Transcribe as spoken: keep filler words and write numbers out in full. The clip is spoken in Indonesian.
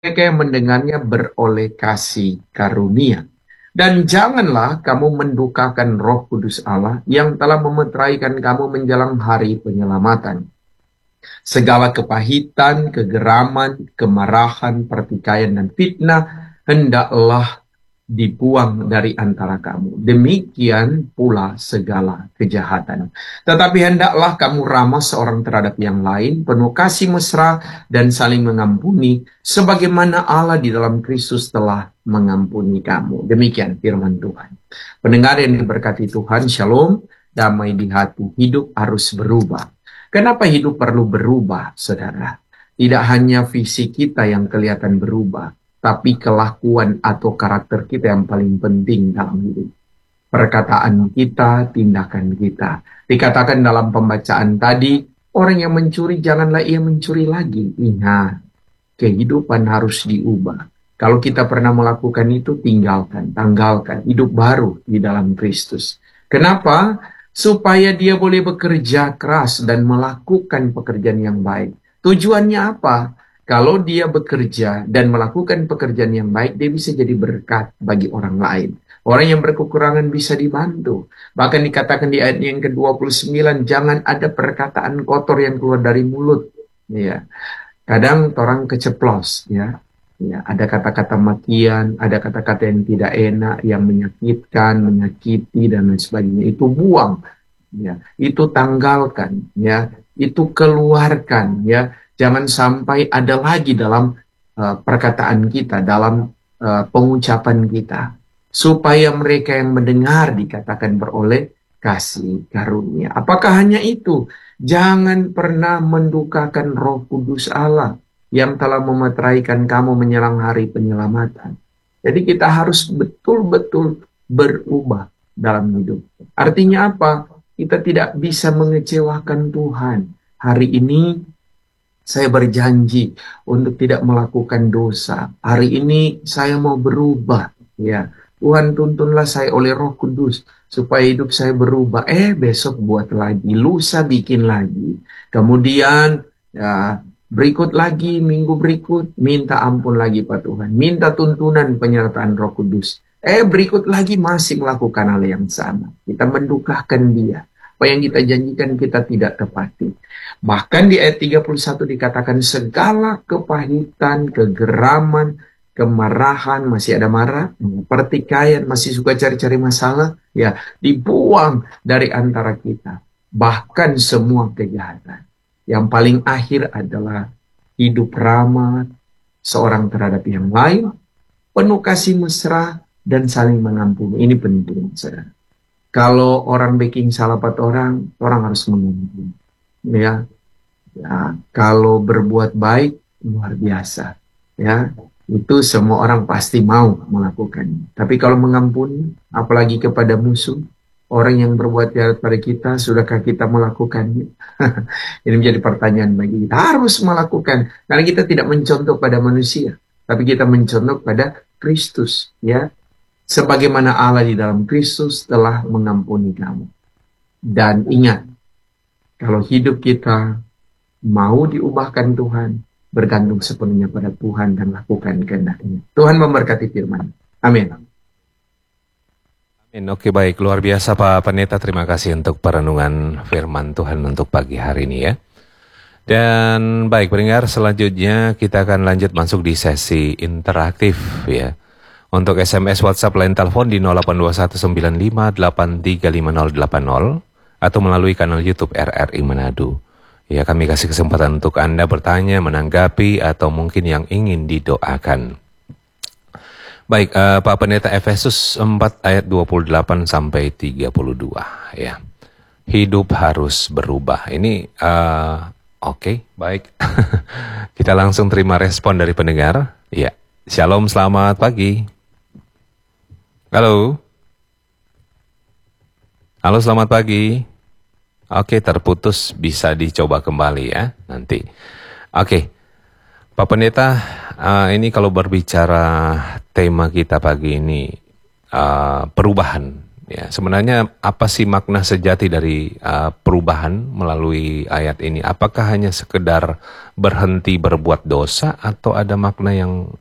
mereka yang mendengarnya beroleh kasih karunia. Dan janganlah kamu mendukakan Roh Kudus Allah yang telah memeteraikan kamu menjelang hari penyelamatan. Segala kepahitan, kegeraman, kemarahan, pertikaian, dan fitnah hendaklah dibuang dari antara kamu. Demikian pula segala kejahatan. Tetapi hendaklah kamu ramah seorang terhadap yang lain, penuh kasih mesra dan saling mengampuni, sebagaimana Allah di dalam Kristus telah mengampuni kamu. Demikian firman Tuhan. Pendengar yang diberkati Tuhan, shalom, damai di hati, hidup harus berubah. Kenapa hidup perlu berubah, saudara? Tidak hanya visi kita yang kelihatan berubah, tapi kelakuan atau karakter kita yang paling penting dalam hidup. Perkataan kita, tindakan kita. Dikatakan dalam pembacaan tadi, orang yang mencuri janganlah ia mencuri lagi. Ingat, kehidupan harus diubah. Kalau kita pernah melakukan itu, tinggalkan, tanggalkan. Hidup baru di dalam Kristus. Kenapa? Supaya dia boleh bekerja keras dan melakukan pekerjaan yang baik. Tujuannya apa? Kalau dia bekerja dan melakukan pekerjaan yang baik, dia bisa jadi berkat bagi orang lain. Orang yang berkekurangan bisa dibantu. Bahkan dikatakan di ayat yang ke dua puluh sembilan, jangan ada perkataan kotor yang keluar dari mulut. Ya. Kadang orang keceplos, ya. Ya, ada kata-kata makian, ada kata-kata yang tidak enak, yang menyakitkan, menyakiti dan lain sebagainya. Itu buang, ya. Itu tanggalkan, ya. Itu keluarkan, ya. Jangan sampai ada lagi dalam uh, perkataan kita, dalam uh, pengucapan kita, supaya mereka yang mendengar dikatakan beroleh kasih karunia. Apakah hanya itu? Jangan pernah mendukakan Roh Kudus Allah yang telah memeteraikan kamu menjelang hari penyelamatan. Jadi kita harus betul-betul berubah dalam hidup. Artinya apa? Kita tidak bisa mengecewakan Tuhan. Hari ini saya berjanji untuk tidak melakukan dosa. Hari ini saya mau berubah. Ya, Tuhan tuntunlah saya oleh Roh Kudus supaya hidup saya berubah. Eh, besok buat lagi, lusa bikin lagi. Kemudian ya, berikut lagi, minggu berikut, minta ampun lagi Pak Tuhan. Minta tuntunan penyertaan Roh Kudus. Eh, berikut lagi masih melakukan hal yang sama. Kita mendukakan dia. Apa yang kita janjikan kita tidak tepati. Bahkan di ayat tiga puluh satu dikatakan segala kepahitan, kegeraman, kemarahan, masih ada marah, pertikaian, masih suka cari-cari masalah, ya dibuang dari antara kita. Bahkan semua kejahatan. Yang paling akhir adalah hidup ramah seorang terhadap yang lain, penuh kasih mesra, dan saling mengampuni. Ini penting, saudara. Kalau orang bikin salah pada orang, orang harus mengampuni. Ya, ya, kalau berbuat baik, luar biasa. Ya, itu semua orang pasti mau melakukannya. Tapi kalau mengampuni, apalagi kepada musuh, orang yang berbuat jahat pada kita, sudahkah kita melakukannya? Ini menjadi pertanyaan bagi kita. Harus melakukan. Karena kita tidak mencontoh pada manusia. Tapi kita mencontoh pada Kristus. Ya, sebagaimana Allah di dalam Kristus telah mengampuni kamu. Dan ingat, kalau hidup kita mau diubahkan Tuhan, bergantung sepenuhnya pada Tuhan dan lakukan kehendaknya. Tuhan memberkati firman. Amin. Amin. Oke, baik, luar biasa Pak Pendeta. Terima kasih untuk perenungan firman Tuhan untuk pagi hari ini ya. Dan baik pendengar, selanjutnya kita akan lanjut masuk di sesi interaktif ya. Untuk S M S, WhatsApp, line telepon di nol delapan dua satu sembilan lima delapan tiga lima nol delapan nol atau melalui kanal YouTube R R I Manado. Ya, kami kasih kesempatan untuk Anda bertanya, menanggapi, atau mungkin yang ingin didoakan. Baik, uh, Pak Pendeta, Efesus empat ayat dua puluh delapan sampai tiga puluh dua ya. Hidup harus berubah. Ini uh, oke, okay, baik. Kita langsung terima respon dari pendengar. Ya. Shalom, selamat pagi. Halo. Halo, selamat pagi. Oke, terputus, bisa dicoba kembali ya nanti. Oke, Pak Pendeta, uh, ini kalau berbicara tema kita pagi ini uh, perubahan Ya, sebenarnya apa sih makna sejati dari uh, perubahan melalui ayat ini? Apakah hanya sekedar berhenti berbuat dosa atau ada makna yang